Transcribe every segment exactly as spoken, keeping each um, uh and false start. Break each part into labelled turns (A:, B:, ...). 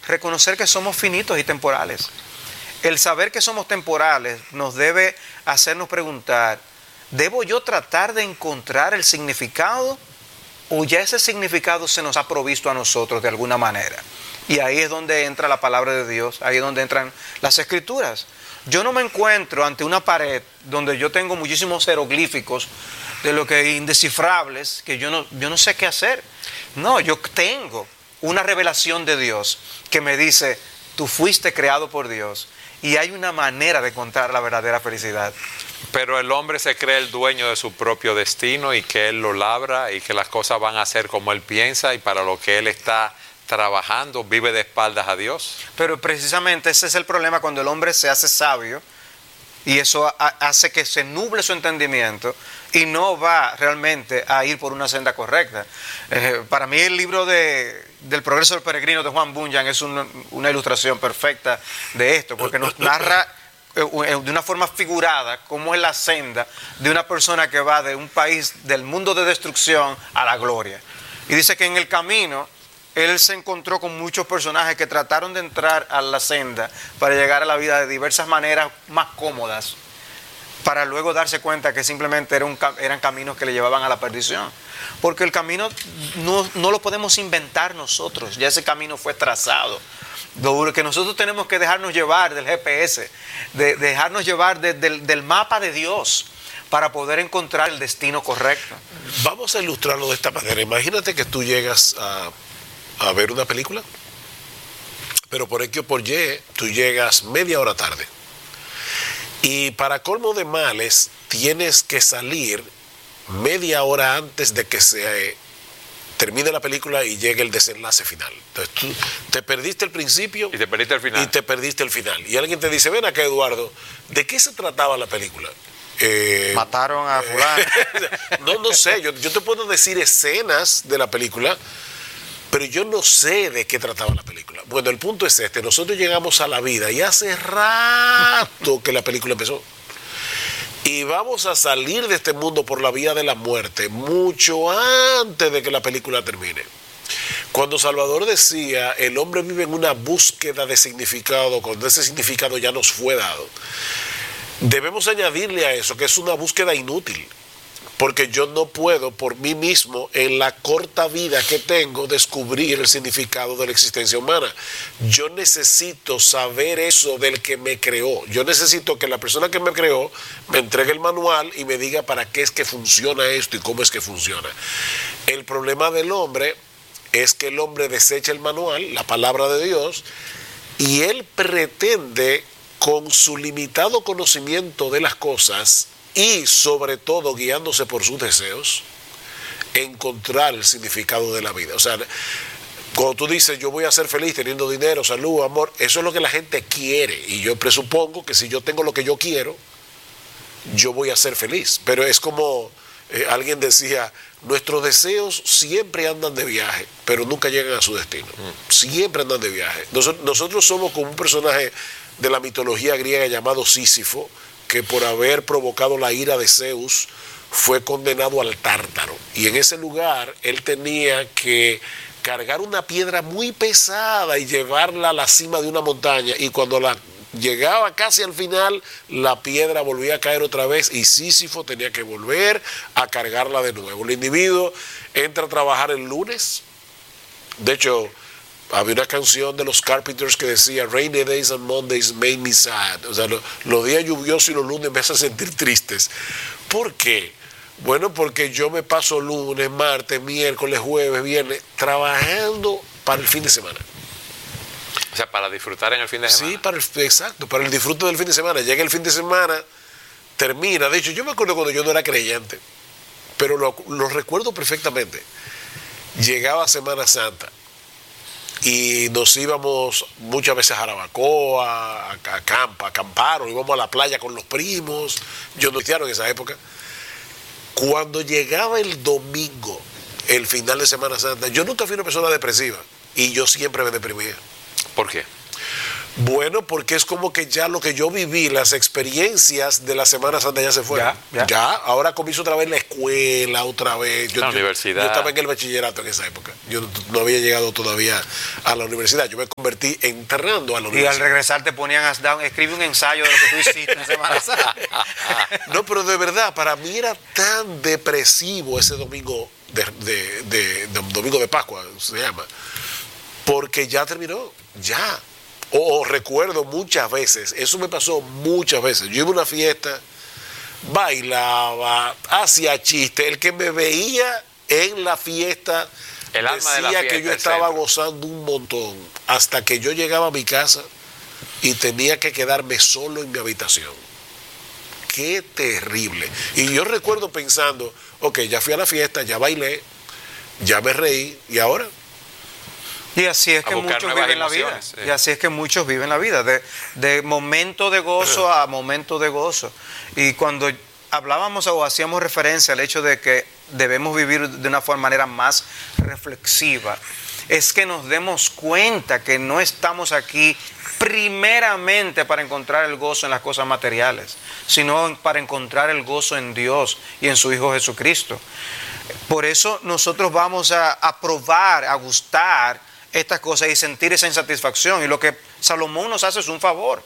A: reconocer que somos finitos y temporales. El saber que somos temporales nos debe hacernos preguntar, ¿debo yo tratar de encontrar el significado o ya ese significado se nos ha provisto a nosotros de alguna manera? Y ahí es donde entra la palabra de Dios, ahí es donde entran las escrituras. Yo no me encuentro ante una pared donde yo tengo muchísimos jeroglíficos de lo que indescifrables, que yo no, yo no sé qué hacer. No, yo tengo una revelación de Dios que me dice, tú fuiste creado por Dios y hay una manera de encontrar la verdadera felicidad.
B: Pero el hombre se cree el dueño de su propio destino y que él lo labra y que las cosas van a ser como él piensa y para lo que él está trabajando, vive de espaldas a Dios.
A: Pero precisamente ese es el problema cuando el hombre se hace sabio y eso hace que se nuble su entendimiento y no va realmente a ir por una senda correcta. Eh, para mí el libro de, del Progreso del Peregrino de Juan Bunyan es una, una ilustración perfecta de esto, porque nos narra de una forma figurada cómo es la senda de una persona que va de un país del mundo de destrucción a la gloria. Y dice que en el camino él se encontró con muchos personajes que trataron de entrar a la senda para llegar a la vida de diversas maneras más cómodas, para luego darse cuenta que simplemente era un, eran caminos que le llevaban a la perdición. Porque el camino no, no lo podemos inventar nosotros, ya ese camino fue trazado. Lo que nosotros tenemos que dejarnos llevar del G P S, de, de dejarnos llevar de, del, del mapa de Dios, para poder encontrar el destino correcto.
C: Vamos a ilustrarlo de esta manera. Imagínate que tú llegas a... a ver una película, pero por X o por Y tú llegas media hora tarde y para colmo de males tienes que salir media hora antes de que se eh, termine la película y llegue el desenlace final. Entonces tú te perdiste el principio
B: y te perdiste el final
C: y te perdiste el final y alguien te dice, ven acá Eduardo, ¿de qué se trataba la película?
A: Eh, mataron a fulano.
C: no, no sé, yo, yo te puedo decir escenas de la película, pero yo no sé de qué trataba la película. Bueno, el punto es este, nosotros llegamos a la vida y hace rato que la película empezó. Y vamos a salir de este mundo por la vía de la muerte mucho antes de que la película termine. Cuando Salvador decía, el hombre vive en una búsqueda de significado, cuando ese significado ya nos fue dado, debemos añadirle a eso que es una búsqueda inútil. Porque yo no puedo por mí mismo, en la corta vida que tengo, descubrir el significado de la existencia humana. Yo necesito saber eso del que me creó. Yo necesito que la persona que me creó me entregue el manual y me diga para qué es que funciona esto y cómo es que funciona. El problema del hombre es que el hombre desecha el manual, la palabra de Dios, y él pretende, con su limitado conocimiento de las cosas, y sobre todo guiándose por sus deseos, encontrar el significado de la vida. O sea, cuando tú dices yo voy a ser feliz teniendo dinero, salud, amor, eso es lo que la gente quiere y yo presupongo que si yo tengo lo que yo quiero, yo voy a ser feliz. Pero es como eh, alguien decía, nuestros deseos siempre andan de viaje, pero nunca llegan a su destino. Mm. Siempre andan de viaje. Nosotros, nosotros somos como un personaje de la mitología griega llamado Sísifo, que por haber provocado la ira de Zeus fue condenado al Tártaro. Y en ese lugar él tenía que cargar una piedra muy pesada y llevarla a la cima de una montaña. Y cuando la llegaba casi al final, la piedra volvía a caer otra vez y Sísifo tenía que volver a cargarla de nuevo. El individuo entra a trabajar el lunes. De hecho, había una canción de los Carpenters que decía Rainy days and Mondays made me sad. O sea, lo, los días lluviosos y los lunes me hacen sentir tristes. ¿Por qué? Bueno, porque yo me paso lunes, martes, miércoles, jueves, viernes trabajando para el fin de semana.
B: O sea, para disfrutar en el fin de semana.
C: Sí, para el, exacto, para el disfrute del fin de semana. Llega el fin de semana, termina. De hecho, yo me acuerdo cuando yo no era creyente, pero lo, lo recuerdo perfectamente. Llegaba Semana Santa y nos íbamos muchas veces a Jarabacoa, a, a Campa, a acampar, o íbamos a la playa con los primos. Yo no cristiano en esa época. Cuando llegaba el domingo, el final de Semana Santa, yo nunca fui una persona depresiva y yo siempre me deprimía.
B: ¿Por qué?
C: Bueno, porque es como que ya lo que yo viví, las experiencias de la Semana Santa ya se fueron.
A: Ya, ya.
C: Ya, ahora comienzo otra vez la escuela, otra vez. Yo,
B: La
C: yo-
B: universidad.
C: Yo estaba en el bachillerato en esa época. Yo no, no había llegado todavía a la universidad. Yo me convertí entrando a la
A: Y al
C: universidad.
A: regresar te ponían a dar, escribe un ensayo de lo que tú hiciste en Semana Santa.
C: No, pero de verdad, para mí era tan depresivo ese domingo de, de, de- de- domingo de Pascua, se llama, porque ya terminó, ya. O, o recuerdo muchas veces, eso me pasó muchas veces. Yo iba a una fiesta, bailaba, hacía chistes. El que me veía en la fiesta
B: El alma de la
C: decía
B: fiesta,
C: que yo
B: el
C: estaba
B: centro.
C: gozando un montón, hasta que yo llegaba a mi casa y tenía que quedarme solo en mi habitación. Qué terrible. Y yo recuerdo pensando, ok, ya fui a la fiesta, ya bailé, ya me reí, ¿y ahora?
A: Y así es
B: A
A: que
B: buscar
A: muchos
B: nuevas
A: viven la vida.
B: emociones, sí.
A: Y así es que muchos viven la vida, de, de momento de gozo a momento de gozo. Y cuando hablábamos o hacíamos referencia al hecho de que debemos vivir de una forma, manera más reflexiva, es que nos demos cuenta que no estamos aquí primeramente para encontrar el gozo en las cosas materiales, sino para encontrar el gozo en Dios y en su Hijo Jesucristo. Por eso nosotros vamos a, a probar, a gustar estas cosas y sentir esa insatisfacción. Y lo que Salomón nos hace es un favor.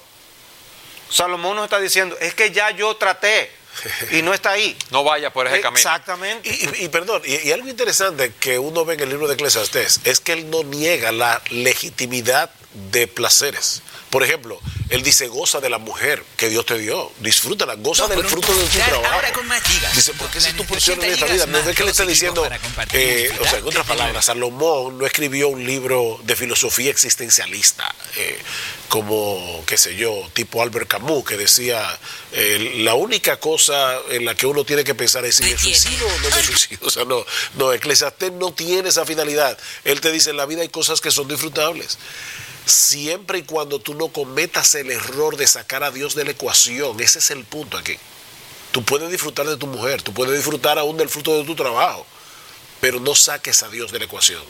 A: Salomón nos está diciendo, es que ya yo traté y no está ahí.
B: No vaya por ese camino.
A: Exactamente.
C: Y, y- y perdón, y, y algo interesante que uno ve en el libro de Eclesiastés es que él no niega la legitimidad de placeres. Por ejemplo, él dice, goza de la mujer que Dios te dio, disfrútala, goza del fruto de tu trabajo.
D: Ahora con más gigas.
C: Dice, porque esa es tu
D: Planes de
C: porción en
D: ochenta
C: esta vida.
D: gigas
C: No
D: más,
C: ve que le está
D: todos
C: diciendo,
D: equipos para compartir y
C: eh, o
D: disfrutar
C: sea, en otras
D: desde
C: palabras, Salomón no escribió un libro de filosofía existencialista, eh, como, qué sé yo, tipo Albert Camus, que decía, eh, la única cosa en la que uno tiene que pensar es si me
D: Detiene.
C: suicido o no me suicido. O sea, no, no, Eclesiastés no tiene esa finalidad. Él te dice, en la vida hay cosas que son disfrutables. Siempre y cuando tú no cometas el error de sacar a Dios de la ecuación, ese es el punto aquí. Tú puedes disfrutar de tu mujer, tú puedes disfrutar aún del fruto de tu trabajo, pero no saques a Dios de la ecuación.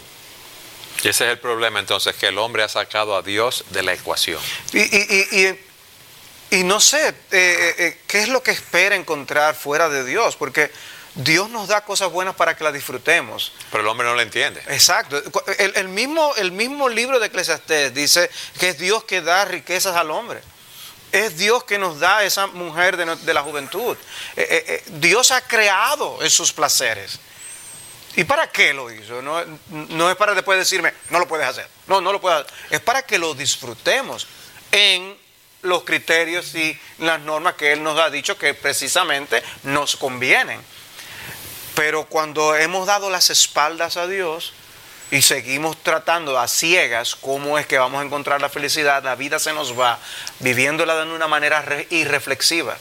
B: Y ese es el problema entonces, que el hombre ha sacado a Dios de la ecuación.
A: Y, y- y- y- y no sé, eh, eh, ¿qué es lo que espera encontrar fuera de Dios? Porque Dios nos da cosas buenas para que las disfrutemos.
B: Pero el hombre no lo entiende.
A: Exacto. El, el mismo, el mismo libro de Eclesiastés dice que es Dios que da riquezas al hombre. Es Dios que nos da esa mujer de, no- de la juventud. Eh, eh, eh, Dios ha creado esos placeres. ¿Y para qué lo hizo? No, no es para después decirme, no lo puedes hacer. No, no lo puedes hacer. Es para que lo disfrutemos en los criterios y las normas que Él nos ha dicho que precisamente nos convienen. Pero cuando hemos dado las espaldas a Dios y seguimos tratando a ciegas cómo es que vamos a encontrar la felicidad, la vida se nos va viviéndola de una manera re- irreflexiva.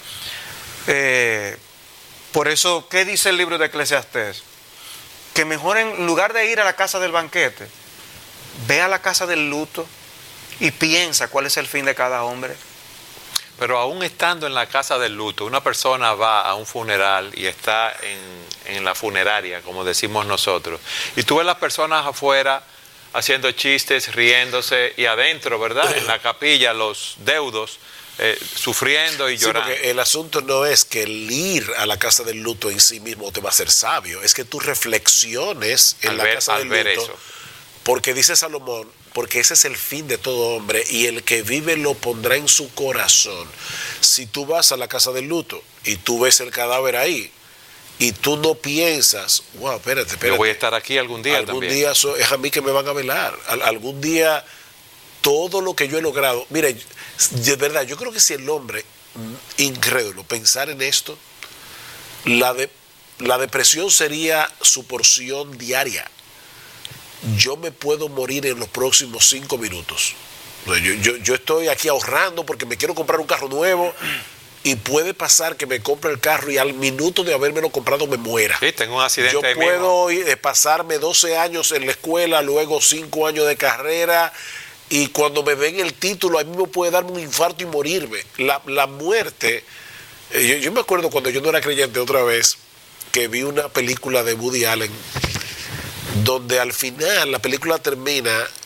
A: Eh, por eso, ¿qué dice el libro de Eclesiastés? Que mejor en lugar de ir a la casa del banquete, ve a la casa del luto y piensa cuál es el fin de cada hombre.
B: Pero aún estando en la casa del luto, una persona va a un funeral y está en, en la funeraria, como decimos nosotros, y tú ves las personas afuera haciendo chistes, riéndose, y adentro, ¿verdad? En la capilla, los deudos eh, sufriendo y
C: Sí,
B: llorando.
C: porque el asunto no es que el ir a la casa del luto en sí mismo te va a hacer sabio, es que tú reflexiones en
B: Al
C: la
B: ver-
C: casa
B: al
C: del
B: ver
C: luto.
B: eso.
C: Porque dice Salomón, porque ese es el fin de todo hombre y el que vive lo pondrá en su corazón. Si tú vas a la casa del luto y tú ves el cadáver ahí y tú no piensas, wow, espérate, espérate.
B: Yo voy a estar aquí algún día
C: algún
B: también.
C: día so- es a mí que me van a velar. Al- algún día todo lo que yo he logrado. Mire, de verdad, yo creo que si el hombre mm, incrédulo pensar en esto, la, de, la depresión sería su porción diaria. Yo me puedo morir en los próximos cinco minutos. O sea, Yo, yo, yo estoy aquí ahorrando porque me quiero comprar un carro nuevo y puede pasar que me compre el carro y al minuto de habérmelo comprado me muera.
B: Sí, tengo un accidente
C: Yo
B: ahí mismo.
C: puedo ir- eh, pasarme doce años en la escuela, luego cinco años de carrera y cuando me den el título a mí me puede darme un infarto y morirme. La, la muerte, eh, yo, yo me acuerdo cuando yo no era creyente otra vez, que vi una película de Woody Allen donde al final la película termina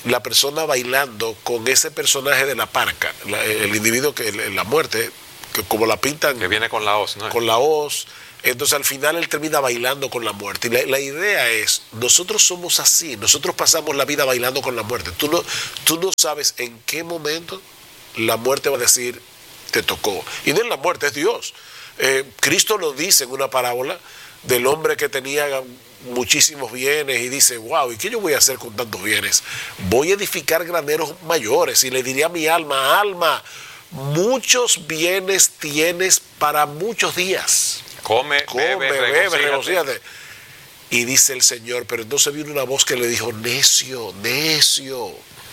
C: la persona bailando con ese personaje de la parca, la, el individuo que la muerte, que como la pintan,
B: que viene con la hoz, ¿no?
C: Con la hoz. Entonces al final él termina bailando con la muerte. Y la, la idea es, nosotros somos así, nosotros pasamos la vida bailando con la muerte. Tú no, tú no sabes en qué momento la muerte va a decir, te tocó. Y no es la muerte, es Dios. Eh, Cristo lo dice en una parábola del hombre que tenía muchísimos bienes y dice, wow, ¿y qué yo voy a hacer con tantos bienes? Voy a edificar graneros mayores y le diría a mi alma, alma, muchos bienes tienes para muchos días.
B: Come,
C: Come,
B: bebe,
C: bebe, regocíjate. Y dice el Señor, pero entonces vino una voz que le dijo, necio, necio,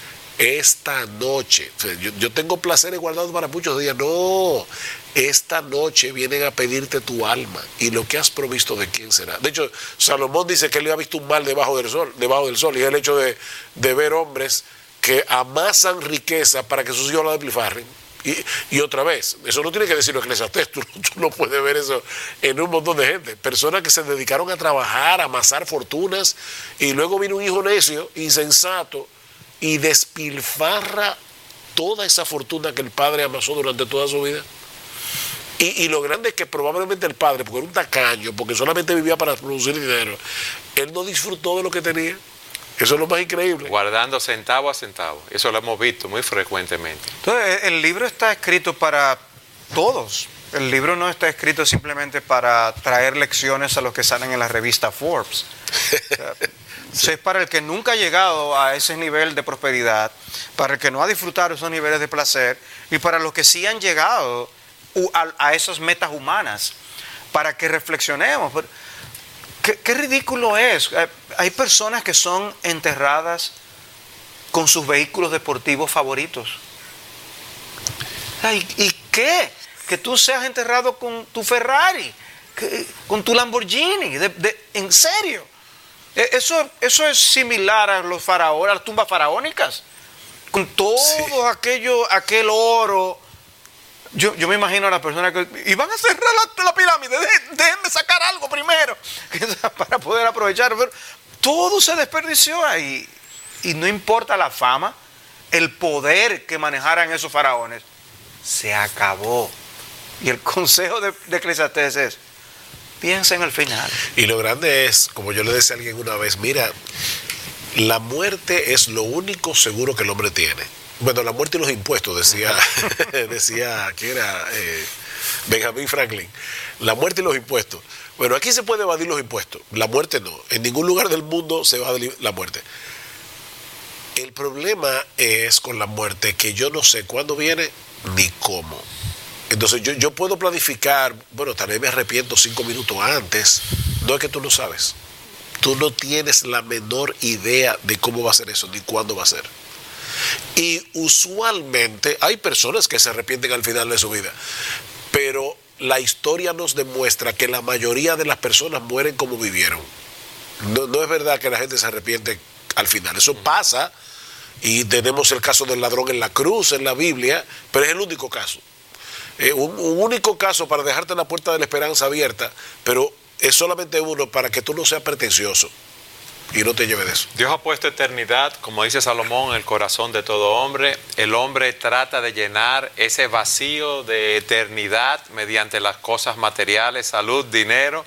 C: esta noche, o sea, yo, yo tengo placeres guardados para muchos días, no, esta noche vienen a pedirte tu alma, y lo que has provisto, ¿de quién será? De hecho, Salomón dice que él ha visto un mal debajo del sol, debajo del sol, y es el hecho de, de ver hombres que amasan riqueza para que sus hijos la despilfarren. Y, y otra vez, eso no tiene que decirlo Eclesiastés, tú, tú no puedes ver eso en un montón de gente, personas que se dedicaron a trabajar, a amasar fortunas, y luego viene un hijo necio, insensato, y despilfarra toda esa fortuna que el padre amasó durante toda su vida. Y, y lo grande es que probablemente el padre, porque era un tacaño, porque solamente vivía para producir dinero, él no disfrutó de lo que tenía. Eso es lo más increíble.
B: Guardando centavo a centavo. Eso lo hemos visto muy frecuentemente.
A: Entonces, el libro está escrito para todos. El libro no está escrito simplemente para traer lecciones a los que salen en la revista Forbes. O sea, sí. Es para el que nunca ha llegado a ese nivel de prosperidad, para el que no ha disfrutado esos niveles de placer, y para los que sí han llegado a, a esas metas humanas, para que reflexionemos. ¿Qué, qué ridículo es? Hay personas que son enterradas con sus vehículos deportivos favoritos. ¿Y, y qué? Que tú seas enterrado con tu Ferrari, que, con tu Lamborghini, de, de, en serio. Eso, eso es similar a los faraones, a las tumbas faraónicas, con todo sí. aquello, aquel oro. Yo, yo me imagino a las personas que iban a cerrar la, la pirámide, Dé, déjenme sacar algo primero para poder aprovechar. Pero todo se desperdició ahí. Y no importa la fama, el poder que manejaran esos faraones, se acabó. Y el consejo de, de Eclesiastés es, piensa en el final. Y
C: lo grande es, como yo le decía a alguien una vez, mira, la muerte es lo único seguro que el hombre tiene. Bueno, la muerte y los impuestos, decía, decía que era eh, Benjamin Franklin. La muerte y los impuestos. Bueno, aquí se puede evadir los impuestos. La muerte no. En ningún lugar del mundo se evade la muerte. El problema es con la muerte que yo no sé cuándo viene ni cómo. Entonces yo, yo puedo planificar, bueno, tal vez me arrepiento cinco minutos antes. No es que tú no sabes. Tú no tienes la menor idea de cómo va a ser eso, ni cuándo va a ser. Y usualmente hay personas que se arrepienten al final de su vida, pero la historia nos demuestra que la mayoría de las personas mueren como vivieron. No, no es verdad que la gente se arrepiente al final. Eso pasa, y tenemos el caso del ladrón en la cruz en la Biblia, pero es el único caso. Eh, un, un único caso para dejarte la puerta de la esperanza abierta, pero es solamente uno para que tú no seas pretencioso y no te lleve de eso.
B: Dios ha puesto eternidad, como dice Salomón, en el corazón de todo hombre. El hombre trata de llenar ese vacío de eternidad mediante las cosas materiales, salud, dinero,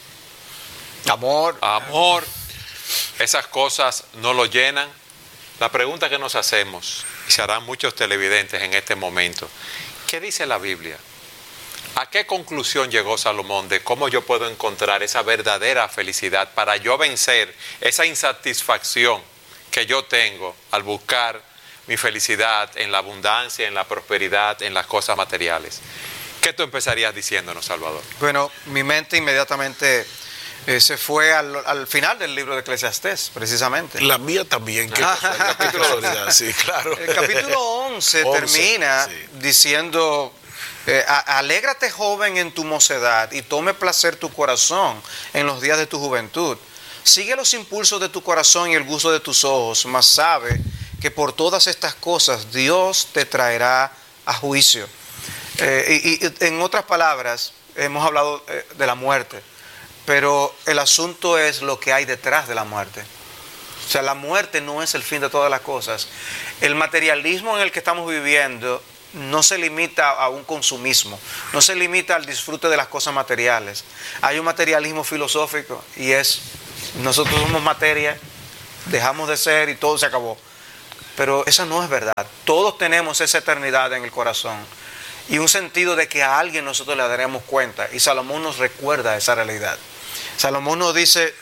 A: amor.
B: Amor. Esas cosas no lo llenan. La pregunta que nos hacemos, y se harán muchos televidentes en este momento, ¿qué dice la Biblia? ¿A qué conclusión llegó Salomón de cómo yo puedo encontrar esa verdadera felicidad para yo vencer esa insatisfacción que yo tengo al buscar mi felicidad en la abundancia, en la prosperidad, en las cosas materiales? ¿Qué tú empezarías diciéndonos, Salvador?
A: Bueno, mi mente inmediatamente eh, se fue al, al final del libro de Eclesiastés, precisamente.
C: La mía también. ¿Qué cosa? ¿Qué casualidad? Sí, claro.
A: El capítulo once, once termina sí. diciendo... Eh, alégrate, joven, en tu mocedad, y tome placer tu corazón en los días de tu juventud. Sigue los impulsos de tu corazón y el gusto de tus ojos, mas sabe que por todas estas cosas Dios te traerá a juicio. Eh, y, y en otras palabras, hemos hablado eh, de la muerte, pero el asunto es lo que hay detrás de la muerte. O sea, la muerte no es el fin de todas las cosas. El materialismo en el que estamos viviendo no se limita a un consumismo, no se limita al disfrute de las cosas materiales. Hay un materialismo filosófico y es, nosotros somos materia, dejamos de ser y todo se acabó. Pero esa no es verdad. Todos tenemos esa eternidad en el corazón y un sentido de que a alguien nosotros le daremos cuenta. Y Salomón nos recuerda esa realidad. Salomón nos dice,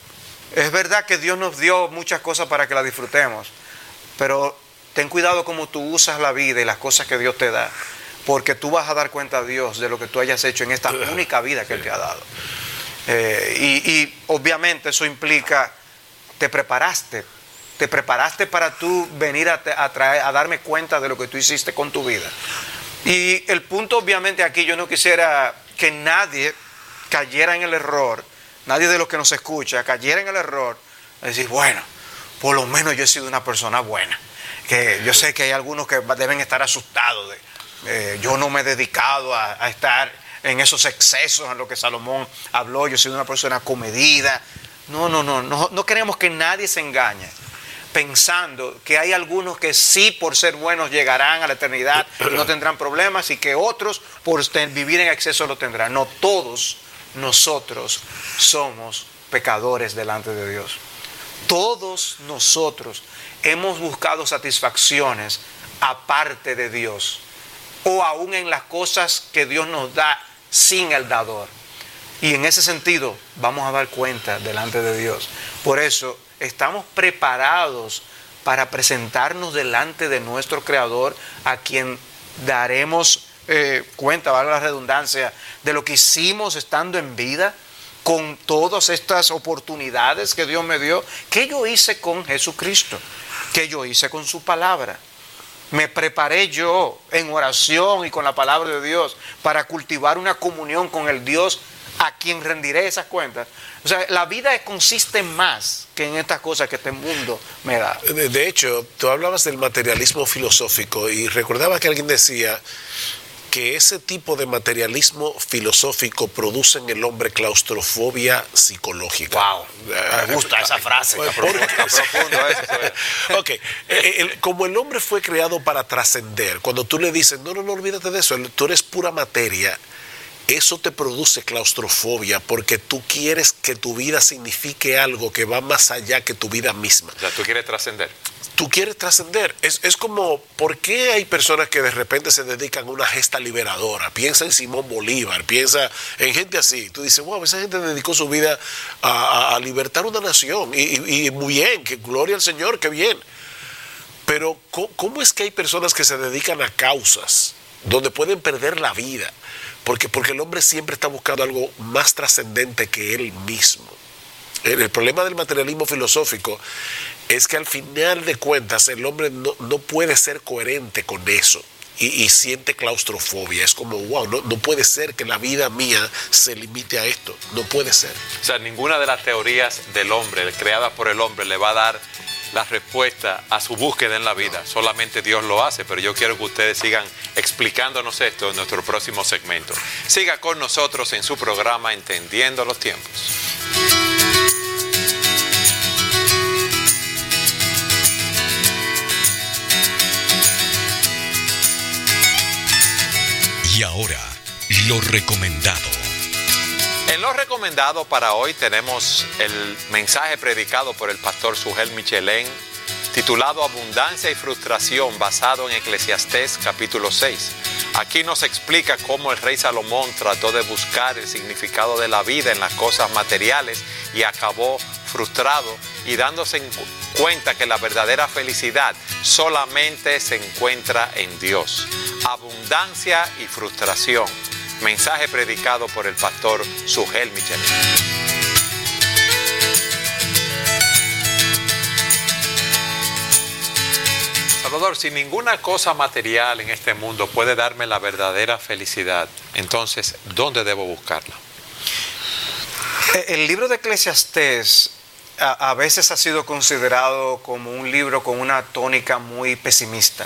A: es verdad que Dios nos dio muchas cosas para que las disfrutemos, pero ten cuidado cómo tú usas la vida y las cosas que Dios te da, porque tú vas a dar cuenta a Dios de lo que tú hayas hecho en esta única vida que Él te ha dado. Eh, y, y obviamente eso implica, te preparaste, te preparaste para tú venir a, a, traer, a darme cuenta de lo que tú hiciste con tu vida. Y el punto obviamente aquí, yo no quisiera que nadie cayera en el error, nadie de los que nos escucha cayera en el error de decir, bueno, por lo menos yo he sido una persona buena. Que yo sé que hay algunos que deben estar asustados de, eh, yo no me he dedicado a, a estar en esos excesos en lo que Salomón habló, yo soy una persona comedida. No, no, no, no, no queremos que nadie se engañe pensando que hay algunos que sí por ser buenos llegarán a la eternidad y no tendrán problemas y que otros por vivir en exceso lo tendrán. No, todos nosotros somos pecadores delante de Dios. Todos nosotros hemos buscado satisfacciones aparte de Dios o aún en las cosas que Dios nos da sin el dador. Y en ese sentido vamos a dar cuenta delante de Dios. Por eso estamos preparados para presentarnos delante de nuestro Creador, a quien daremos eh, cuenta, valga la redundancia, de lo que hicimos estando en vida, con todas estas oportunidades que Dios me dio. ¿Qué yo hice con Jesucristo? ¿Qué yo hice con su palabra? Me preparé yo en oración y con la palabra de Dios para cultivar una comunión con el Dios a quien rendiré esas cuentas. O sea, la vida consiste más que en estas cosas que este mundo me da.
C: De, de hecho, tú hablabas del materialismo filosófico y recordaba que alguien decía que ese tipo de materialismo filosófico produce en el hombre claustrofobia psicológica.
A: Wow, me gusta esa frase.
C: Está profundo, está profundo eso. Ok, el, como el hombre fue creado para trascender, cuando tú le dices, no, no, no, olvídate de eso, tú eres pura materia, eso te produce claustrofobia porque tú quieres que tu vida signifique algo que va más allá que tu vida misma.
B: O sea, tú quieres trascender.
C: Tú quieres trascender. Es, es como, ¿por qué hay personas que de repente se dedican a una gesta liberadora? Piensa en Simón Bolívar, piensa en gente así. Tú dices, wow, esa gente dedicó su vida a, a, a libertar una nación. Y, y, y muy bien, que gloria al Señor, qué bien. Pero, ¿cómo, ¿cómo es que hay personas que se dedican a causas donde pueden perder la vida? Porque, porque el hombre siempre está buscando algo más trascendente que él mismo. El, el problema del materialismo filosófico es que al final de cuentas el hombre no, no puede ser coherente con eso y, y siente claustrofobia. Es como, wow, no, no puede ser que la vida mía se limite a esto. No puede ser.
B: O sea, ninguna de las teorías del hombre, creadas por el hombre, le va a dar la respuesta a su búsqueda en la vida. Solamente Dios lo hace, pero yo quiero que ustedes sigan explicándonos esto en nuestro próximo segmento. Siga con nosotros en su programa Entendiendo los Tiempos.
D: Y ahora, lo recomendado.
B: En lo recomendado para hoy tenemos el mensaje predicado por el pastor Sugel Michelén, titulado Abundancia y Frustración, basado en Eclesiastés capítulo seis. Aquí nos explica cómo el rey Salomón trató de buscar el significado de la vida en las cosas materiales y acabó frustrado y dándose cuenta que la verdadera felicidad solamente se encuentra en Dios. Abundancia y frustración. Mensaje predicado por el pastor Sugel Michelén. Salvador, si ninguna cosa material en este mundo puede darme la verdadera felicidad, entonces, ¿dónde debo buscarla?
A: El libro de Eclesiastés a, a veces ha sido considerado como un libro con una tónica muy pesimista,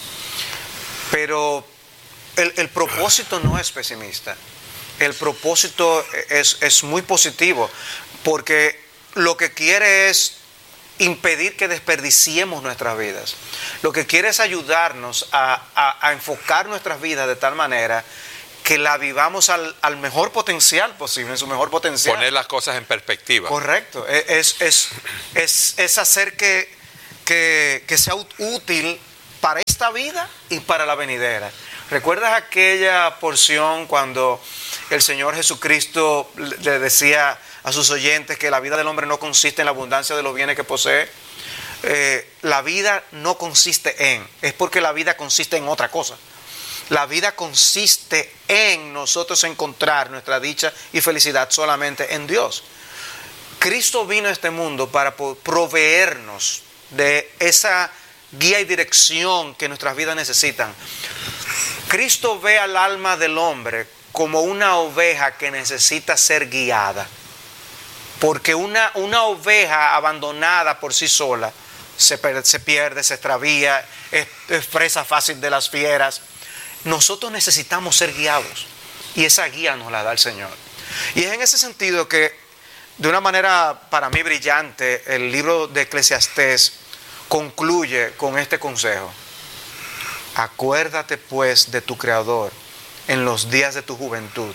A: pero el, el propósito no es pesimista. El propósito es, es muy positivo, porque lo que quiere es impedir que desperdiciemos nuestras vidas. Lo que quiere es ayudarnos a, a, a enfocar nuestras vidas de tal manera que la vivamos al, al mejor potencial posible, en su mejor potencial.
B: Poner las cosas en perspectiva.
A: Correcto. Es, es, es, es hacer que, que, que sea útil para esta vida y para la venidera. ¿Recuerdas aquella porción cuando el Señor Jesucristo le decía a sus oyentes que la vida del hombre no consiste en la abundancia de los bienes que posee? Eh, la vida no consiste en, es porque la vida consiste en otra cosa. La vida consiste en nosotros encontrar nuestra dicha y felicidad solamente en Dios. Cristo vino a este mundo para proveernos de esa guía y dirección que nuestras vidas necesitan. Cristo ve al alma del hombre como una oveja que necesita ser guiada. Porque una, una oveja abandonada por sí sola se, se pierde, se extravía, es, es presa fácil de las fieras. Nosotros necesitamos ser guiados y esa guía nos la da el Señor. Y es en ese sentido que, de una manera para mí brillante, el libro de Eclesiastés concluye con este consejo. Acuérdate pues de tu Creador en los días de tu juventud,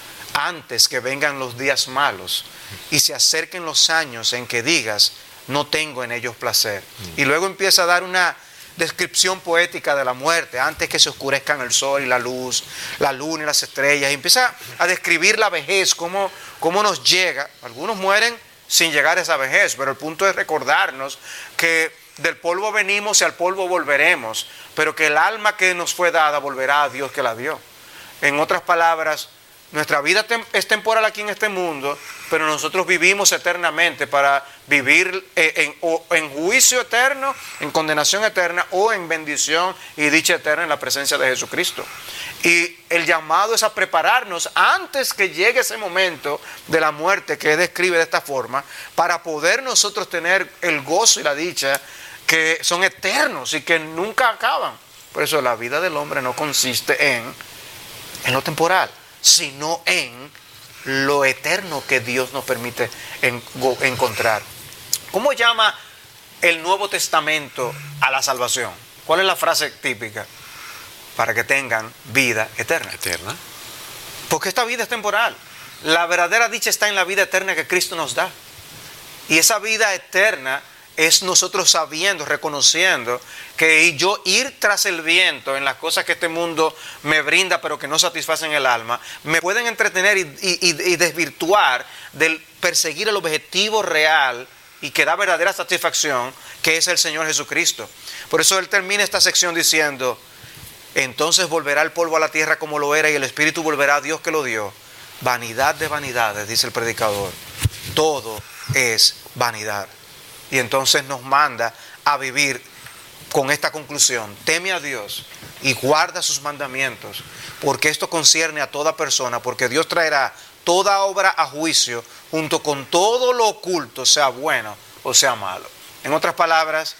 A: antes que vengan los días malos y se acerquen los años en que digas, no tengo en ellos placer. Mm. Y luego empieza a dar una descripción poética de la muerte, antes que se oscurezcan el sol y la luz, la luna y las estrellas, y empieza a describir la vejez, cómo, cómo nos llega. Algunos mueren sin llegar a esa vejez, pero el punto es recordarnos que del polvo venimos y al polvo volveremos, pero que el alma que nos fue dada volverá a Dios que la dio. En otras palabras, nuestra vida es temporal aquí en este mundo, pero nosotros vivimos eternamente para vivir en, o en juicio eterno, en condenación eterna o en bendición y dicha eterna en la presencia de Jesucristo. Y el llamado es a prepararnos antes que llegue ese momento de la muerte que él describe de esta forma, para poder nosotros tener el gozo y la dicha que son eternos y que nunca acaban. Por eso la vida del hombre no consiste en, en lo temporal, sino en lo eterno que Dios nos permite en, encontrar. ¿Cómo llama el Nuevo Testamento a la salvación? ¿Cuál es la frase típica? Para que tengan vida eterna.
B: Eterna.
A: Porque esta vida es temporal. La verdadera dicha está en la vida eterna que Cristo nos da. Y esa vida eterna es nosotros sabiendo, reconociendo que yo ir tras el viento en las cosas que este mundo me brinda pero que no satisfacen el alma, me pueden entretener y, y, y desvirtuar del perseguir el objetivo real y que da verdadera satisfacción, que es el Señor Jesucristo. Por eso él termina esta sección diciendo, entonces volverá el polvo a la tierra como lo era y el espíritu volverá a Dios que lo dio. Vanidad de vanidades, dice el predicador. Todo es vanidad. Y entonces nos manda a vivir con esta conclusión. Teme a Dios y guarda sus mandamientos, porque esto concierne a toda persona, porque Dios traerá toda obra a juicio junto con todo lo oculto, sea bueno o sea malo. En otras palabras,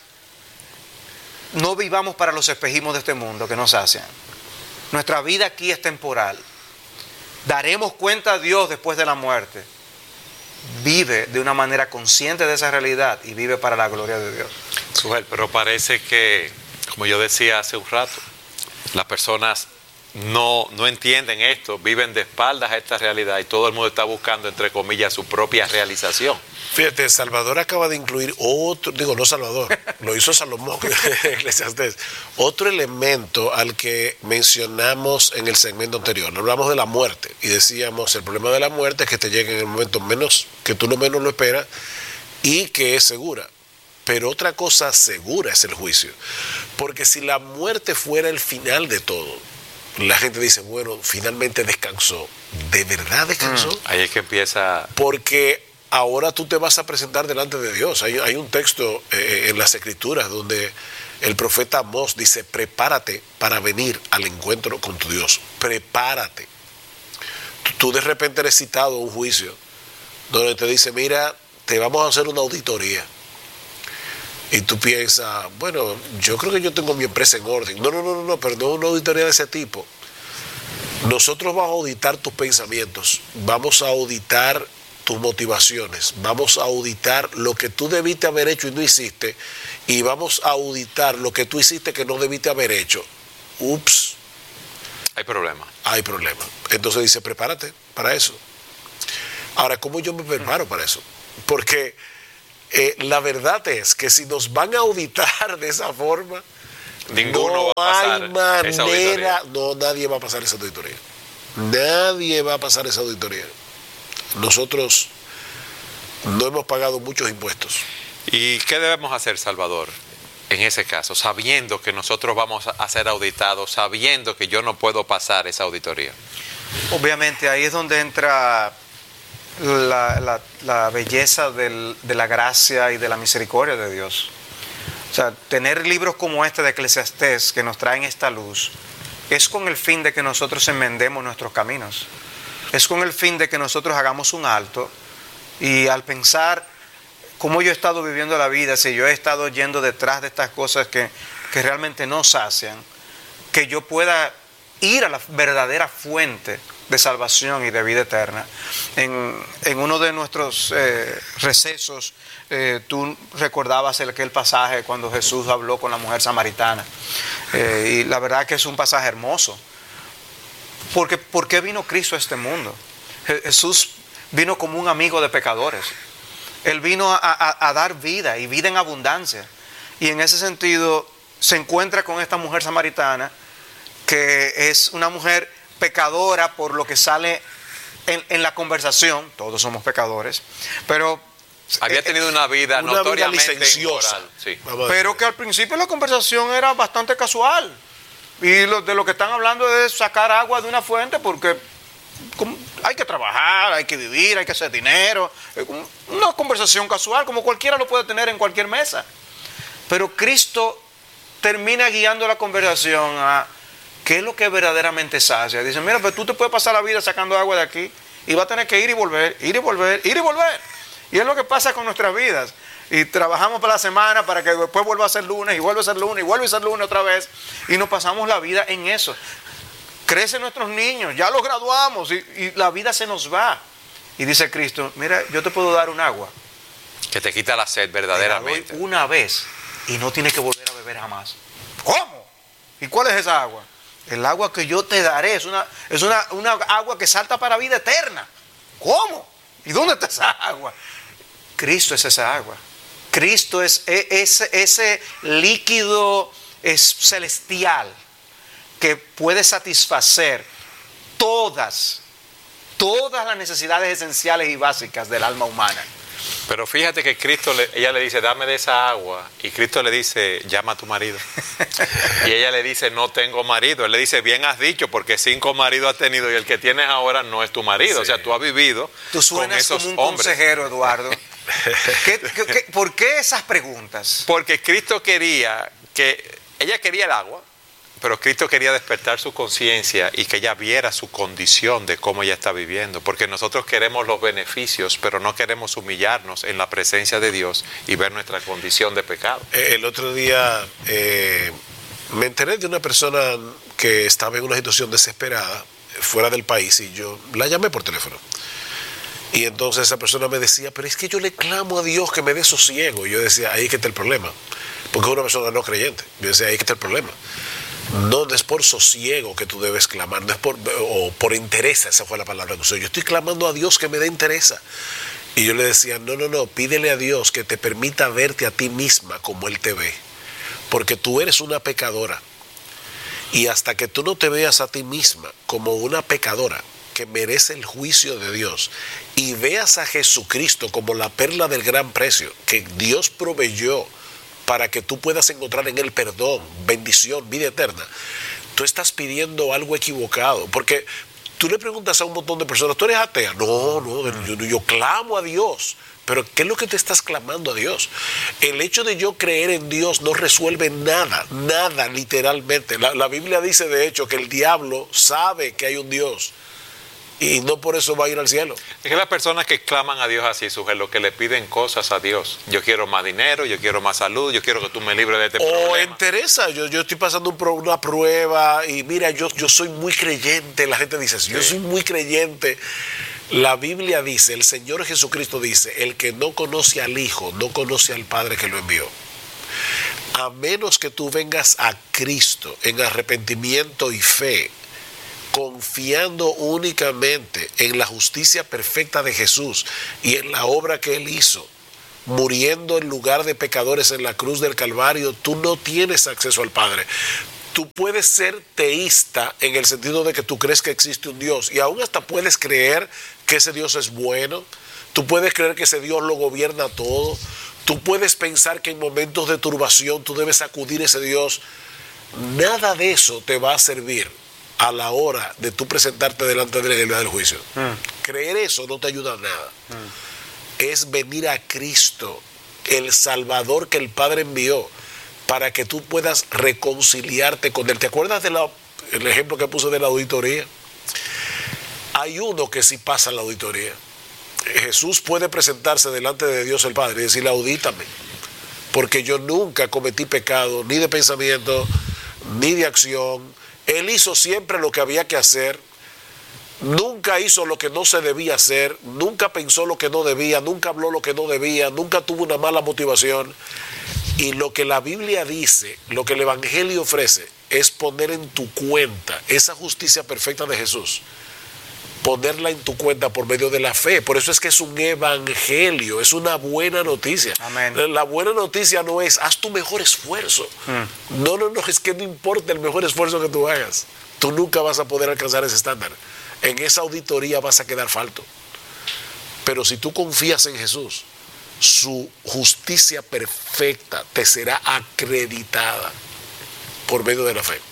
A: no vivamos para los espejismos de este mundo que nos sacian. Nuestra vida aquí es temporal. Daremos cuenta a Dios después de la muerte. Vive de una manera consciente de esa realidad y vive para la gloria de Dios.
B: Sujel, pero parece que, como yo decía hace un rato, las personas no, no entienden esto, viven de espaldas a esta realidad y todo el mundo está buscando, entre comillas, su propia realización.
C: Fíjate, Salvador acaba de incluir otro, digo, no Salvador, lo hizo Salomón, Eclesiastés, otro elemento al que mencionamos en el segmento anterior. Hablamos de la muerte y decíamos, el problema de la muerte es que te llega en el momento menos, que tú no menos lo esperas y que es segura. Pero otra cosa segura es el juicio. Porque si la muerte fuera el final de todo, la gente dice, bueno, finalmente descansó. ¿De verdad descansó?
B: Mm, ahí es que empieza...
C: Porque ahora tú te vas a presentar delante de Dios. Hay, hay un texto eh, en las Escrituras donde el profeta Amós dice, prepárate para venir al encuentro con tu Dios. Prepárate. Tú, tú de repente eres citado a un juicio donde te dice, mira, te vamos a hacer una auditoría. Y tú piensas, bueno, yo creo que yo tengo mi empresa en orden. No, no, no, no, pero no una auditoría de ese tipo. Nosotros vamos a auditar tus pensamientos, vamos a auditar tus motivaciones, vamos a auditar lo que tú debiste haber hecho y no hiciste, y vamos a auditar lo que tú hiciste que no debiste haber hecho. Ups.
B: Hay problema.
C: Hay problema. Entonces dice, prepárate para eso. Ahora, ¿cómo yo me preparo para eso? Porque eh, la verdad es que si nos van a auditar de esa forma,
B: ninguno
C: no
B: va a pasar
C: hay manera,
B: esa auditoría.
C: no, nadie va a pasar esa auditoría. Nadie va a pasar esa auditoría. Nosotros no hemos pagado muchos impuestos.
B: ¿Y qué debemos hacer, Salvador, en ese caso? Sabiendo que nosotros vamos a ser auditados, sabiendo que yo no puedo pasar esa auditoría.
A: Obviamente ahí es donde entra la, la, la belleza del, de la gracia y de la misericordia de Dios. O sea, tener libros como este de Eclesiastés que nos traen esta luz es con el fin de que nosotros enmendemos nuestros caminos. Es con el fin de que nosotros hagamos un alto y al pensar cómo yo he estado viviendo la vida, si yo he estado yendo detrás de estas cosas que, que realmente no sacian, que yo pueda ir a la verdadera fuente de salvación y de vida eterna. En, en uno de nuestros eh, recesos, eh, tú recordabas aquel pasaje cuando Jesús habló con la mujer samaritana. Eh, y la verdad que es un pasaje hermoso. Porque, ¿por qué vino Cristo a este mundo? Jesús vino como un amigo de pecadores. Él vino a, a, a dar vida y vida en abundancia. Y en ese sentido se encuentra con esta mujer samaritana, que es una mujer pecadora por lo que sale en, en la conversación. Todos somos pecadores, pero
B: había tenido una vida
C: una
B: notoriamente
C: vida licenciosa.
B: inmoral, sí.
A: Pero que al principio la conversación era bastante casual. Y lo, de lo que están hablando es sacar agua de una fuente porque como, hay que trabajar, hay que vivir, hay que hacer dinero. Una conversación casual como cualquiera lo puede tener en cualquier mesa. Pero Cristo termina guiando la conversación a qué es lo que verdaderamente sacia. Dice, mira, pues tú te puedes pasar la vida sacando agua de aquí y vas a tener que ir y volver, ir y volver, ir y volver. Y es lo que pasa con nuestras vidas. Y trabajamos para la semana para que después vuelva a ser lunes y vuelva a ser lunes y vuelva a ser lunes otra vez. Y nos pasamos la vida en eso. Crecen nuestros niños, ya los graduamos y, y la vida se nos va. Y dice Cristo, mira, yo te puedo dar un agua.
B: Que te quita la sed verdaderamente.
A: Te la doy una vez y no tienes que volver a beber jamás. ¿Cómo? ¿Y cuál es esa agua? El agua que yo te daré es una, es una, una agua que salta para vida eterna. ¿Cómo? ¿Y dónde está esa agua? Cristo es esa agua. Cristo es ese, ese líquido es celestial que puede satisfacer todas, todas las necesidades esenciales y básicas del alma humana.
B: Pero fíjate que Cristo, le, ella le dice, dame de esa agua. Y Cristo le dice, llama a tu marido. Y ella le dice, no tengo marido. Él le dice, bien has dicho, porque cinco maridos has tenido y el que tienes ahora no es tu marido. Sí. O sea, tú has vivido
A: tú suenas
B: con esos
A: como un
B: hombres.
A: Consejero, Eduardo. ¿Qué, qué, qué, ¿Por qué esas preguntas?
B: Porque Cristo quería que, ella quería el agua, pero Cristo quería despertar su conciencia y que ella viera su condición de cómo ella está viviendo. Porque nosotros queremos los beneficios, pero no queremos humillarnos en la presencia de Dios y ver nuestra condición de pecado.
C: El otro día eh, me enteré de una persona que estaba en una situación desesperada fuera del país y yo la llamé por teléfono. Y entonces esa persona me decía, pero es que yo le clamo a Dios que me dé sosiego. Y yo decía, ahí es que está el problema. Porque es una persona no creyente. Yo decía, ahí es que está el problema. No, no es por sosiego que tú debes clamar, no es por, o por interés, esa fue la palabra que usé. Yo estoy clamando a Dios que me dé interés. Y yo le decía, no, no, no, pídele a Dios que te permita verte a ti misma como Él te ve. Porque tú eres una pecadora. Y hasta que tú no te veas a ti misma como una pecadora que merece el juicio de Dios y veas a Jesucristo como la perla del gran precio que Dios proveyó para que tú puedas encontrar en Él perdón, bendición, vida eterna, tú estás pidiendo algo equivocado. Porque tú le preguntas a un montón de personas, ¿tú eres atea? No, no, yo, yo clamo a Dios. Pero ¿qué es lo que te estás clamando a Dios? El hecho de yo creer en Dios no resuelve nada, nada literalmente. La, la Biblia dice de hecho que el diablo sabe que hay un Dios y no por eso va a ir al cielo.
B: Es que las personas que claman a Dios así, sujeto, que le piden cosas a Dios. Yo quiero más dinero, yo quiero más salud, yo quiero que tú me libres de este
C: o
B: problema.
C: O interesa, yo, yo estoy pasando un pro, una prueba y mira, yo, yo soy muy creyente. La gente dice, sí. Yo soy muy creyente. La Biblia dice, el Señor Jesucristo dice, el que no conoce al Hijo, no conoce al Padre que lo envió. A menos que tú vengas a Cristo en arrepentimiento y fe, confiando únicamente en la justicia perfecta de Jesús y en la obra que Él hizo, muriendo en lugar de pecadores en la cruz del Calvario, tú no tienes acceso al Padre. Tú puedes ser teísta en el sentido de que tú crees que existe un Dios y aún hasta puedes creer que ese Dios es bueno. Tú puedes creer que ese Dios lo gobierna todo. Tú puedes pensar que en momentos de turbación tú debes acudir a ese Dios. Nada de eso te va a servir a la hora de tú presentarte delante de la día del juicio. Mm. Creer eso no te ayuda a nada. Mm. Es venir a Cristo, el Salvador que el Padre envió, para que tú puedas reconciliarte con Él. ¿Te acuerdas del ejemplo que puse de la auditoría? Hay uno que sí pasa la auditoría. Jesús puede presentarse delante de Dios el Padre y decirle, audítame, porque yo nunca cometí pecado, ni de pensamiento, ni de acción. Él hizo siempre lo que había que hacer, nunca hizo lo que no se debía hacer, nunca pensó lo que no debía, nunca habló lo que no debía, nunca tuvo una mala motivación. Y lo que la Biblia dice, lo que el Evangelio ofrece, es poner en tu cuenta esa justicia perfecta de Jesús, ponerla en tu cuenta por medio de la fe. Por eso es que es un evangelio, es una buena noticia.
A: Amén.
C: La buena noticia no es, haz tu mejor esfuerzo. Mm. No, no, no, es que no importa el mejor esfuerzo que tú hagas. Tú nunca vas a poder alcanzar ese estándar. En esa auditoría vas a quedar falto. Pero si tú confías en Jesús, su justicia perfecta te será acreditada por medio de la fe.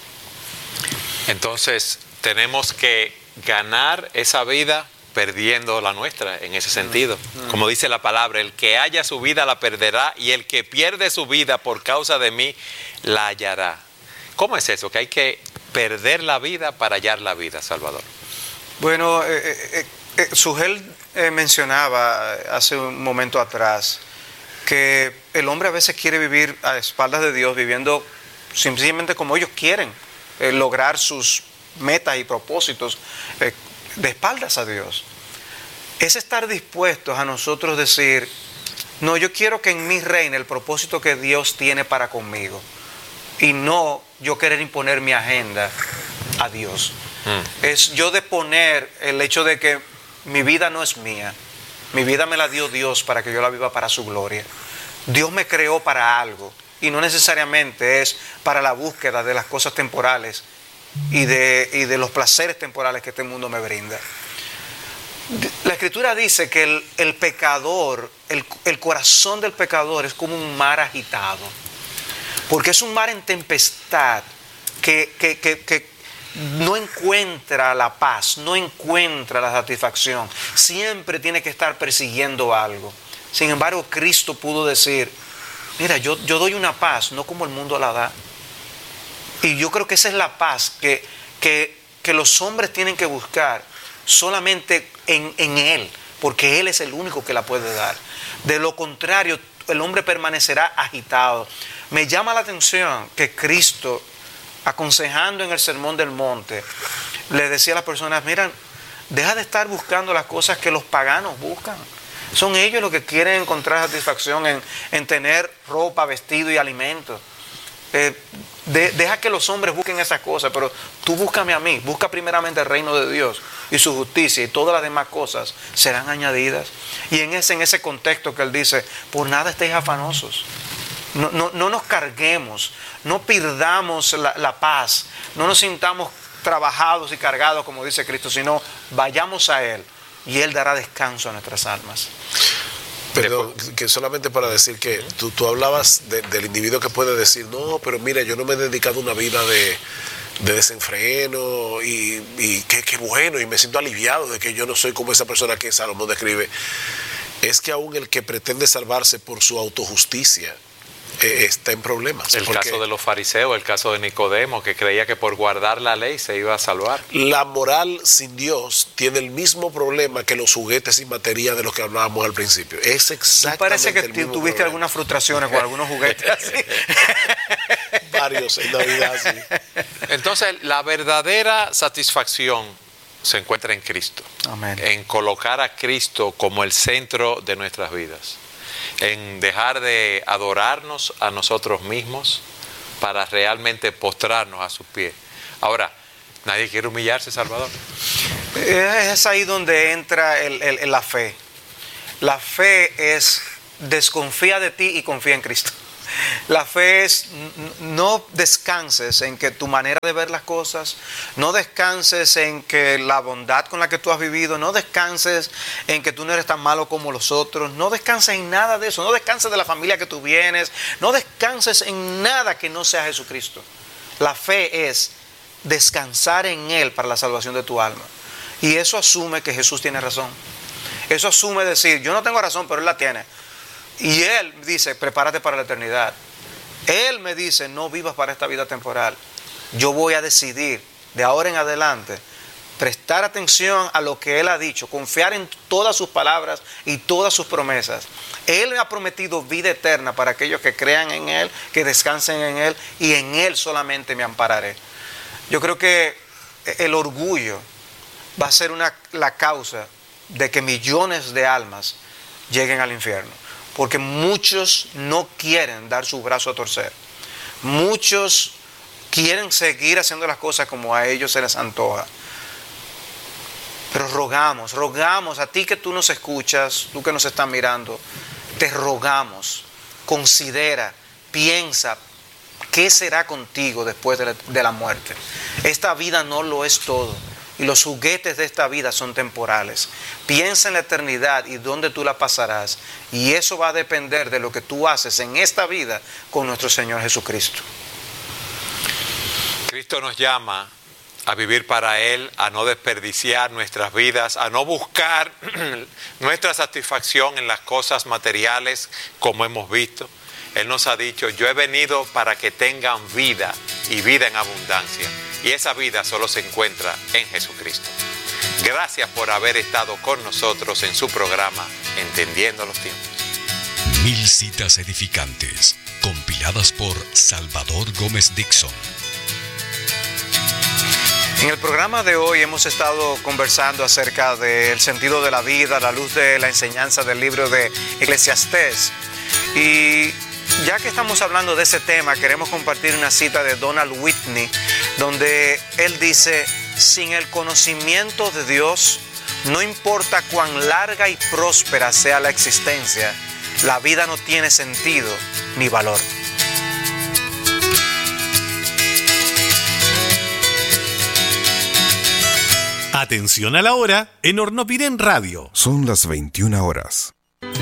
B: Entonces, tenemos que ganar esa vida perdiendo la nuestra, en ese sentido. Como dice la palabra, el que haya su vida la perderá y el que pierde su vida por causa de mí la hallará. ¿Cómo es eso? Que hay que perder la vida para hallar la vida, Salvador.
A: Bueno, eh, eh, eh, Sugel eh, mencionaba hace un momento atrás que el hombre a veces quiere vivir a espaldas de Dios, viviendo simplemente como ellos quieren, eh, lograr sus metas y propósitos eh, de espaldas a Dios. Es estar dispuestos a nosotros decir, no, yo quiero que en mí reine el propósito que Dios tiene para conmigo y no yo querer imponer mi agenda a Dios. Mm. Es yo de poner el hecho de que mi vida no es mía, mi vida me la dio Dios para que yo la viva para su gloria. Dios me creó para algo y no necesariamente es para la búsqueda de las cosas temporales y de, y de los placeres temporales que este mundo me brinda. La Escritura dice que el, el pecador, el, el corazón del pecador es como un mar agitado, porque es un mar en tempestad que, que, que, que no encuentra la paz, no encuentra la satisfacción, siempre tiene que estar persiguiendo algo. Sin embargo, Cristo pudo decir, mira, yo, yo doy una paz, no como el mundo la da. Y yo creo que esa es la paz que, que, que los hombres tienen que buscar solamente en, en Él, porque Él es el único que la puede dar. De lo contrario, el hombre permanecerá agitado. Me llama la atención que Cristo, aconsejando en el Sermón del Monte, le decía a las personas, miren, deja de estar buscando las cosas que los paganos buscan. Son ellos los que quieren encontrar satisfacción en, en tener ropa, vestido y alimento. Eh, de, deja que los hombres busquen esas cosas, pero tú búscame a mí, busca primeramente el reino de Dios y su justicia, y todas las demás cosas serán añadidas. Y en ese, en ese contexto que él dice, por nada estéis afanosos, no, no, no nos carguemos, no perdamos la, la paz, no nos sintamos trabajados y cargados como dice Cristo, sino vayamos a Él y Él dará descanso a nuestras almas.
C: Perdón, que solamente para decir que tú, tú hablabas de, del individuo que puede decir, no, pero mira, yo no me he dedicado una vida de, de desenfreno y, y qué, qué bueno, y me siento aliviado de que yo no soy como esa persona que Salomón describe. Es que aún el que pretende salvarse por su autojusticia eh, está en problemas.
B: El caso de los fariseos, el caso de Nicodemo, que creía que por guardar la ley se iba a salvar.
C: La moral sin Dios tiene el mismo problema que los juguetes sin batería de los que hablábamos al principio. Es exactamente.
A: Parece que
C: el mismo
A: tuviste
C: problema.
A: Algunas frustraciones con algunos juguetes así.
C: Varios en Navidad, sí.
B: Entonces, la verdadera satisfacción se encuentra en Cristo.
A: Amén.
B: En colocar a Cristo como el centro de nuestras vidas. En dejar de adorarnos a nosotros mismos para realmente postrarnos a sus pies. Ahora, nadie quiere humillarse, Salvador.
A: Es ahí donde entra el, el, la fe. La fe es desconfía de ti y confía en Cristo. La fe es no descanses en que tu manera de ver las cosas, no descanses en que la bondad con la que tú has vivido, no descanses en que tú no eres tan malo como los otros, no descanses en nada de eso, no descanses de la familia que tú vienes, no descanses en nada que no sea Jesucristo. La fe es descansar en Él para la salvación de tu alma. Y eso asume que Jesús tiene razón. Eso asume decir, yo no tengo razón, pero Él la tiene. Y Él dice, prepárate para la eternidad. Él me dice, no vivas para esta vida temporal. Yo voy a decidir de ahora en adelante prestar atención a lo que Él ha dicho, confiar en todas sus palabras y todas sus promesas. Él me ha prometido vida eterna para aquellos que crean en Él, que descansen en Él, y en Él solamente me ampararé. Yo creo que el orgullo va a ser una, la causa de que millones de almas lleguen al infierno. Porque muchos no quieren dar su brazo a torcer. Muchos quieren seguir haciendo las cosas como a ellos se les antoja. Pero rogamos, rogamos a ti que tú nos escuchas, tú que nos estás mirando, te rogamos, considera, piensa, ¿qué será contigo después de la, de la muerte? Esta vida no lo es todo. Y los juguetes de esta vida son temporales. Piensa en la eternidad y dónde tú la pasarás. Y eso va a depender de lo que tú haces en esta vida con nuestro Señor Jesucristo.
B: Cristo nos llama a vivir para Él, a no desperdiciar nuestras vidas, a no buscar nuestra satisfacción en las cosas materiales como hemos visto. Él nos ha dicho, yo he venido para que tengan vida y vida en abundancia. Y esa vida solo se encuentra en Jesucristo. Gracias por haber estado con nosotros en su programa Entendiendo los Tiempos.
D: Mil citas edificantes, compiladas por Salvador Gómez Dixon.
A: En el programa de hoy hemos estado conversando acerca del sentido de la vida a la luz de la enseñanza del libro de Eclesiastés. Y ya que estamos hablando de ese tema, queremos compartir una cita de Donald Whitney, donde él dice, sin el conocimiento de Dios, no importa cuán larga y próspera sea la existencia, la vida no tiene sentido ni valor.
E: Atención a la hora en Hornopirén Radio.
F: Son las veintiuna horas.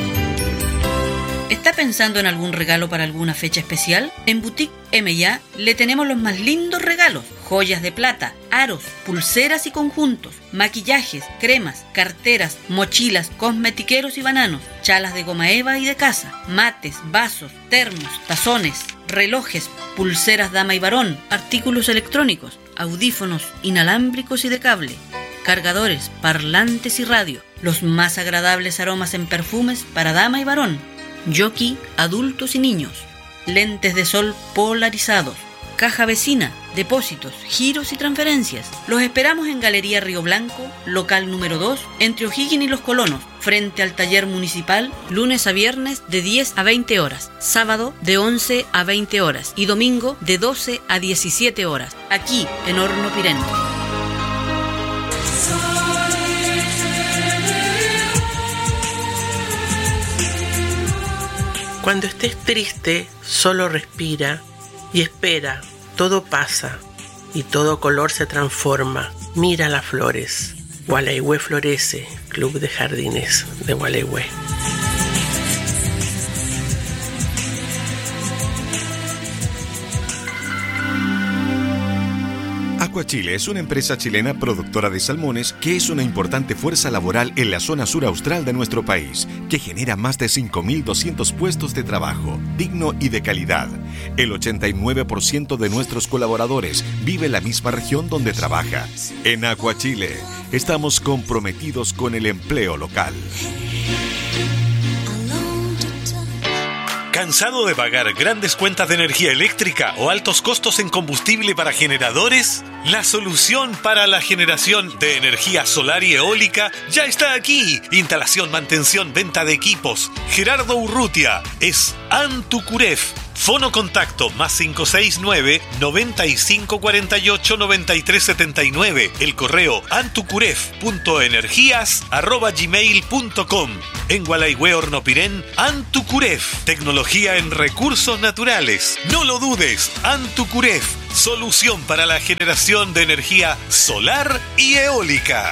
G: ¿Está pensando en algún regalo para alguna fecha especial? En Boutique M y A le tenemos los más lindos regalos. Joyas de plata, aros, pulseras y conjuntos, maquillajes, cremas, carteras, mochilas, cosmetiqueros y bananos, chalas de goma eva y de casa, mates, vasos, termos, tazones, relojes, pulseras dama y varón, artículos electrónicos, audífonos inalámbricos y de cable, cargadores, parlantes y radio, los más agradables aromas en perfumes para dama y varón, jockey, adultos y niños, lentes de sol polarizados, caja vecina, depósitos, giros y transferencias. Los esperamos en Galería Río Blanco, local número dos, entre O'Higgins y Los Colonos, frente al taller municipal, lunes a viernes de diez a veinte horas, sábado de once a veinte horas y domingo de doce a diecisiete horas, aquí en Hornopirén.
H: Cuando estés triste, solo respira y espera. Todo pasa y todo color se transforma. Mira las flores. Gualeguay florece, Club de Jardines de Gualeguay.
F: Aquachile es una empresa chilena productora de salmones que es una importante fuerza laboral en la zona sur austral de nuestro país, que genera más de cinco mil doscientos puestos de trabajo, digno y de calidad. El ochenta y nueve por ciento de nuestros colaboradores vive en la misma región donde trabaja. En Aquachile estamos comprometidos con el empleo local.
E: ¿Cansado de pagar grandes cuentas de energía eléctrica o altos costos en combustible para generadores? La solución para la generación de energía solar y eólica ya está aquí. Instalación, mantención, venta de equipos. Gerardo Urrutia es Antucuref. Fono contacto más cinco seis nueve, noventa y cinco cuarenta y ocho, noventa y tres setenta y nueve. El correo antucuref punto energías arroba gmail punto com. En Gualaihue, Hornopirén, Antucuref. Tecnología en recursos naturales. No lo dudes, Antucuref. Solución para la generación de energía solar y eólica.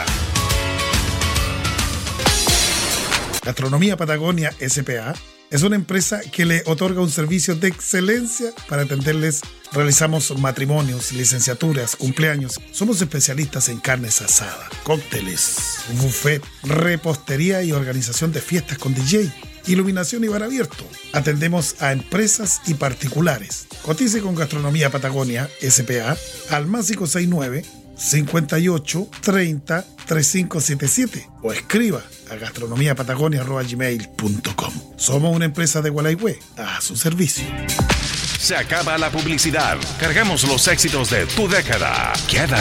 I: Gastronomía Patagonia S P A es una empresa que le otorga un servicio de excelencia para atenderles. Realizamos matrimonios, licenciaturas, cumpleaños. Somos especialistas en carnes asadas, cócteles, buffet, repostería y organización de fiestas con D J, iluminación y bar abierto. Atendemos a empresas y particulares. Cotice con Gastronomía Patagonia S P A al más cinco seis nueve, cincuenta y ocho, treinta, treinta y cinco setenta y siete o escriba a gastronomiapatagonia arroba gmail punto com. Somos una empresa de Gualaihue a su servicio.
F: Se acaba la publicidad. Cargamos los éxitos de tu década. Queda